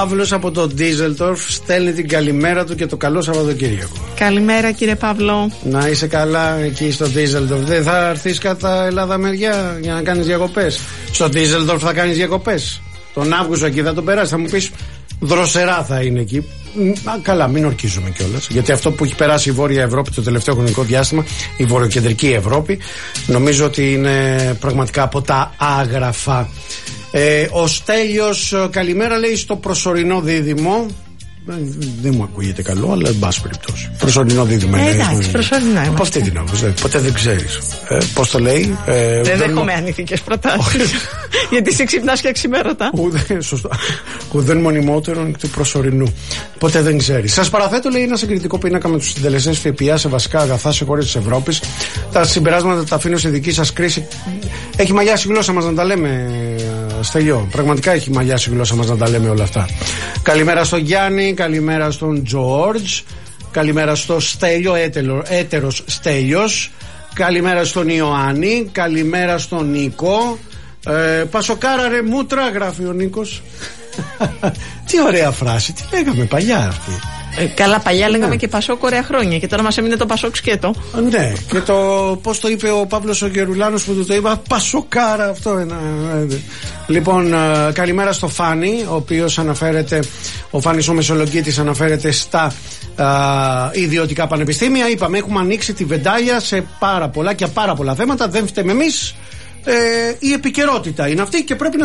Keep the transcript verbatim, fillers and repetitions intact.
Παύλος από το Ντίζελντορφ στέλνει την καλημέρα του και το καλό Σαββατοκύριακο. Καλημέρα κύριε Παύλο. Να είσαι καλά εκεί στο Ντίζελντορφ. Δεν θα έρθεις κατά Ελλάδα μεριά για να κάνεις διακοπές? Στο Ντίζελντορφ θα κάνεις διακοπές? Τον Αύγουστο εκεί θα το περάσει? Θα μου πεις δροσερά θα είναι εκεί. Α, καλά, μην ορκίζουμε κιόλας. Γιατί αυτό που έχει περάσει η Βόρεια Ευρώπη το τελευταίο χρονικό διάστημα, η βορειοκεντρική Ευρώπη, νομίζω ότι είναι πραγματικά από τα άγραφα. Ε, ο Στέλιος, καλημέρα, λέει, στο προσωρινό δίδυμο. Δεν μου ακούγεται καλό, αλλά εν πάση περιπτώσει. Προσωρινό δίδυμο. Ε, εντάξει, προσωρινό. Από αυτή την άποψη. Ποτέ δεν ξέρεις. Ε, πώς το λέει. Ε, δεν δέχομαι ανήθικες προτάσεις. Γιατί εσύ ξυπνάς και εξημέρωτα. Ουδέν, σωστό. Ουδέν μονιμότερον του προσωρινού. Ποτέ δεν ξέρεις. Σας παραθέτω, λέει, ένα συγκριτικό πίνακα με τους συντελεστές ΦΠΑ σε βασικά αγαθά σε χώρες της Ευρώπης. Τα συμπεράσματα τα αφήνω σε δική σας κρίση. Έχει μαλλιάσει η γλώσσα μας να τα λέμε, Στέλιο. Πραγματικά έχει μαλλιάσει η γλώσσα μας να τα λέμε όλα αυτά. Καλημέρα στον Γιάννη, καλημέρα στον Τζόρτζ, καλημέρα στο Στέλιο, έτερο, έτερος Στέλιος. Καλημέρα στον Ιωάννη, καλημέρα στον Νίκο. Ε, Πασοκάρα ρε μούτρα, γράφει ο Νίκος. Τι ωραία φράση, τι λέγαμε παλιά αυτή. Ε, καλά, παλιά λέγαμε ναι. Και Πασόκ ωραία χρόνια και τώρα μας έμεινε το Πασόκ σκέτο. Ναι, και το πώς το είπε ο Παύλος ο Γερουλάνος που του το είπα, Πασοκάρα αυτό είναι. Λοιπόν, καλημέρα στο Φάνη, ο οποίος αναφέρεται, ο Φάνης ο Μεσολογγίτης αναφέρεται στα α, ιδιωτικά πανεπιστήμια. Είπαμε, έχουμε ανοίξει τη βεντάλια σε πάρα πολλά και πάρα πολλά θέματα, δεν φταίμε εμείς. Ε, η επικαιρότητα είναι αυτή και πρέπει να